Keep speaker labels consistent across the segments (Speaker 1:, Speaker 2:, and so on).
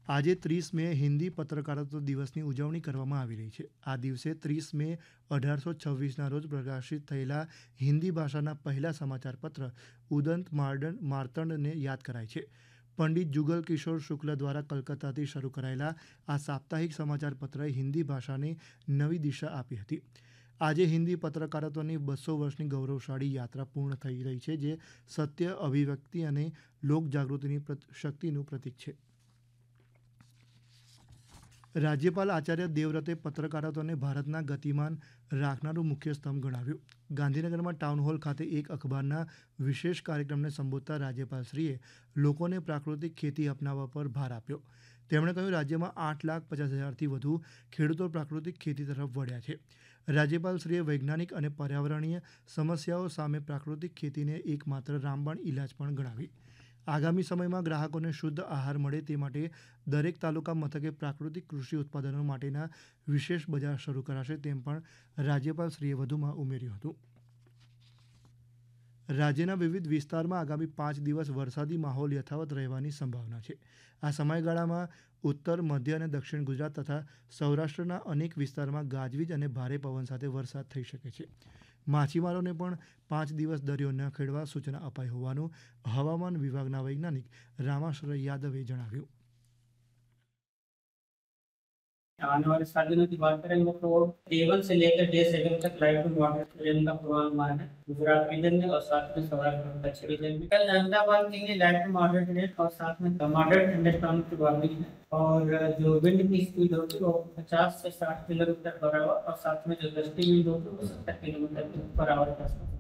Speaker 1: આજે 30 મે હિન્દી પત્રકારત્વ દિવસની ઉજવણી કરવામાં આવી રહી છે. આ દિવસે 30 મે 1826ના રોજ પ્રકાશિત થયેલા હિન્દી ભાષાના પહેલા સમાચારપત્ર ઉદંત માર્તંડને યાદ કરાય છે. પંડિત જુગલ કિશોર શુક્લ દ્વારા કલકત્તાથી શરૂ કરાયેલા આ સાપ્તાહિક સમાચારપત્રએ હિન્દી ભાષાને નવી દિશા આપી હતી. આજે હિન્દી પત્રકારત્વની 200 વર્ષની ગૌરવશાળી યાત્રા પૂર્ણ થઈ રહી છે, જે સત્ય, અભિવ્યક્તિ અને લોકજાગૃતિની શક્તિનું પ્રતીક છે. રાજ્યપાલ આચાર્ય દેવવ્રતે પત્રકારત્વને ભારતના ગતિમાન રાખનારું મુખ્ય સ્તંભ ગણાવ્યું. ગાંધીનગરમાં ટાઉન હોલ ખાતે એક અખબારના વિશેષ કાર્યક્રમને સંબોધતા રાજ્યપાલશ્રીએ લોકોને પ્રાકૃતિક ખેતી અપનાવવા પર ભાર આપ્યો. તેમણે કહ્યું, રાજ્યમાં 8,50,000થી વધુ ખેડૂતો પ્રાકૃતિક ખેતી તરફ વળ્યા છે. રાજ્યપાલશ્રીએ વૈજ્ઞાનિક અને પર્યાવરણીય સમસ્યાઓ સામે પ્રાકૃતિક ખેતીને એકમાત્ર રામબાણ ઇલાજ પણ ગણાવી. આગામી સમયમાં ગ્રાહકોને શુદ્ધ આહાર મળે તે માટે દરેક તાલુકા મથકે પ્રાકૃતિક કૃષિ ઉત્પાદનો માટેના વિશેષ બજાર શરૂ કરાશે, તેમ પણ રાજ્યપાલશ્રીએ વધુમાં ઉમેર્યું હતું. રાજ્યના વિવિધ વિસ્તારમાં આગામી 5 દિવસ વરસાદી માહોલ યથાવત રહેવાની સંભાવના છે. આ સમયગાળામાં ઉત્તર, મધ્ય અને દક્ષિણ ગુજરાત તથા સૌરાષ્ટ્રના અનેક વિસ્તારમાં ગાજવીજ અને ભારે પવન સાથે વરસાદ થઈ શકે છે. માછીમારોને પણ 5 દિવસ દરિયો ન ખેડવા સૂચના અપાઈ હોવાનું હવામાન વિભાગના વૈજ્ઞાનિક રામાશ્રય યાદવે જણાવ્યું.
Speaker 2: आने वाले 7 दिनों की बात करेंगे तो डे 1 से लेकर डे 7 तक लाइट टू मॉडरेट रेन का पूर्वानुमान है गुजरात रीजन में और साथ में सौराष्ट्र और दक्षिण रीजन में. कल अहमदाबाद के लिए लाइट टू मॉडरेट रेन और साथ में मॉडरेट थंडरस्टॉर्म की वार्निंग है और जो विंड की स्पीड होगी वो 50 से 60 किलोमीटर पर आवर और साथ में जो गस्ती विंड होगी वो 70 किलोमीटर पर आवर के आसपास.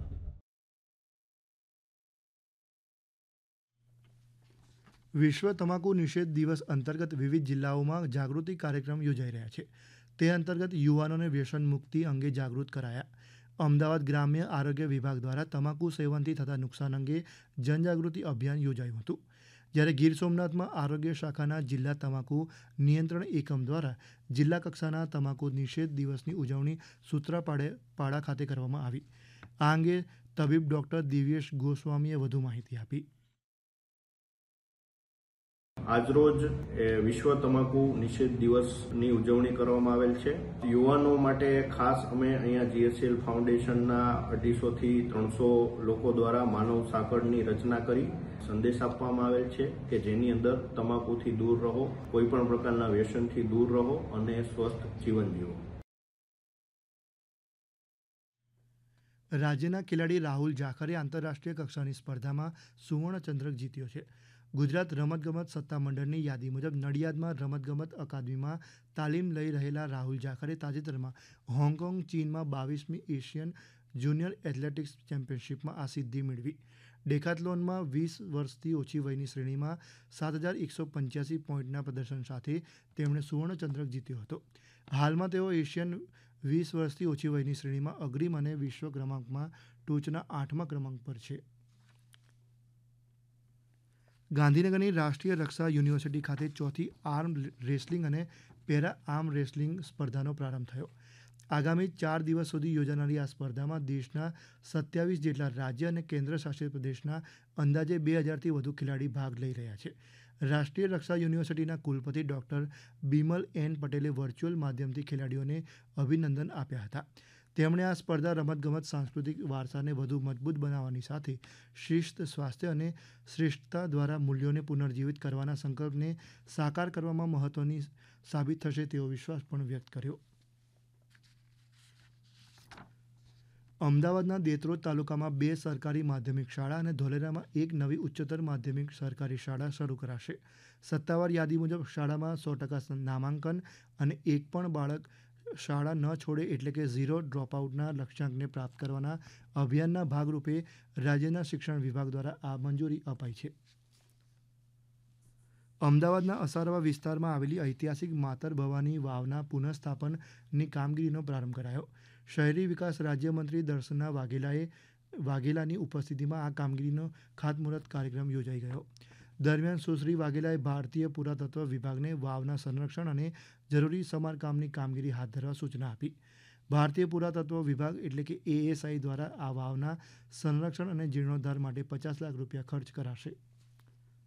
Speaker 1: વિશ્વ તમાકુ નિષેધ દિવસ અંતર્ગત વિવિધ જિલ્લાઓમાં જાગૃતિ કાર્યક્રમ યોજાઈ રહ્યા છે. તે અંતર્ગત યુવાનોને વ્યસન મુક્તિ અંગે જાગૃત કરાયા. અમદાવાદ ગ્રામ્ય આરોગ્ય વિભાગ દ્વારા તમાકુ સેવનથી થતા નુકસાન અંગે જનજાગૃતિ અભિયાન યોજાયું હતું. જ્યારે ગીર સોમનાથમાં આરોગ્ય શાખાના જિલ્લા તમાકુ નિયંત્રણ એકમ દ્વારા જિલ્લા કક્ષાના તમાકુ નિષેધ દિવસની ઉજવણી સૂત્રાપાડા ખાતે કરવામાં આવી. આ અંગે તબીબ ડોક્ટર દિવ્યેશ ગોસ્વામીએ વધુ માહિતી આપી.
Speaker 3: આજરોજ વિશ્વ તમાકુ નિષેધ દિવસની ઉજવણી કરવામાં આવેલ છે. યુવાનો માટે ખાસ અમે અહીંયા જીએસએલ ફાઉન્ડેશનના 250થી 300 લોકો દ્વારા માનવ સાંકળની રચના કરી સંદેશ આપવામાં આવેલ છે કે જેની અંદર તમાકુથી દૂર રહો, કોઈ પણ પ્રકારના વ્યસનથી દૂર રહો અને સ્વસ્થ જીવન જીવો.
Speaker 1: રાજ્યના ખેલાડી રાહુલ જાખરે આંતરરાષ્ટ્રીય કક્ષાની સ્પર્ધામાં સુવર્ણચંદ્રક જીત્યો છે. ગુજરાત રમતગમત સત્તામંડળની યાદી મુજબ નડિયાદમાં રમતગમત અકાદમીમાં તાલીમ લઈ રહેલા રાહુલ જાખરે તાજેતરમાં હોંગકોંગ, ચીનમાં 22મી એશિયન જુનિયર એથ્લેટિક્સ ચેમ્પિયનશિપમાં આ સિદ્ધિ મેળવી. ડેકાથ્લોનમાં 20 વર્ષથી ઓછી વયની શ્રેણીમાં 7,185 પોઈન્ટના પ્રદર્શન સાથે તેમણે સુવર્ણચંદ્રક જીત્યો હતો. હાલમાં તેઓ એશિયન 20 વર્ષથી ઓછી વયની શ્રેણીમાં અગ્રીમ અને વિશ્વ ક્રમાંકમાં ટોચના 8મા ક્રમાંક પર છે. ગાંધીનગરની રાષ્ટ્રીય રક્ષા યુનિવર્સિટી ખાતે 4થી આર્મ રેસલિંગ અને પેરા આર્મ રેસલિંગ સ્પર્ધાનો પ્રારંભ થયો. આગામી 4 દિવસ સુધી યોજાનારી આ સ્પર્ધામાં દેશના 27 જેટલા રાજ્ય અને કેન્દ્ર શાસિત પ્રદેશના અંદાજે 2,000થી વધુ ખેલાડી ભાગ લઈ રહ્યા છે. રાષ્ટ્રીય રક્ષા યુનિવર્સિટીના કુલપતિ ડોક્ટર બિમલ એન પટેલે વર્ચ્યુઅલ માધ્યમથી ખેલાડીઓને અભિનંદન આપ્યા હતા. તેમણે આ સ્પર્ધા રમતગમત સાંસ્કૃતિક વારસાને વધુ મજબૂત બનાવવાની સાથે શિસ્ત, સ્વાસ્થ્ય અને શ્રેષ્ઠતા દ્વારા મૂલ્યોને પુનર્જીવિત કરવાના સંકલ્પને સાકાર કરવામાં મહત્વની સાબિત થશે તેવો વિશ્વાસ પણ વ્યક્ત કર્યો. અમદાવાદના દેત્રોડ તાલુકામાં 2 સરકારી માધ્યમિક શાળા અને ધોલેરામાં 1 નવી ઉચ્ચતર માધ્યમિક સરકારી શાળા શરૂ કરાશે. સત્તાવાર યાદી મુજબ શાળામાં 100% નામાંકન અને એક પણ બાળક શાળા ન છોડે એટલે કે ઝીરો ડ્રોપઆઉટના લક્ષ્યાંકને પ્રાપ્ત કરવાના અભિયાનના ભાગરૂપે રાજ્યના શિક્ષણ વિભાગ દ્વારા આ મંજૂરી અપાઈ છે. અમદાવાદના અસારવા વિસ્તારમાં આવેલી ઐતિહાસિક માતર ભવાની વાવના પુનઃસ્થાપનની કામગીરીનો પ્રારંભ કરાયો. શહેરી વિકાસ રાજ્યમંત્રી દર્શના વાઘેલાની ઉપસ્થિતિમાં આ કામગીરીનો ખાતમુહૂર્ત કાર્યક્રમ યોજાઈ ગયો. દરમિયાન સુશ્રી વાઘેલાએ ભારતીય પુરાતત્વ વિભાગને વાવના સંરક્ષણ અને જરૂરી સમારકામની કામગીરી હાથ ધરવા સૂચના આપી. ભારતીય પુરાતત્વ વિભાગ એટલે કે ASI દ્વારા આ વાવના સંરક્ષણ અને જીર્ણોદ્ધાર માટે 50 લાખ રૂપિયા ખર્ચ કરાશે.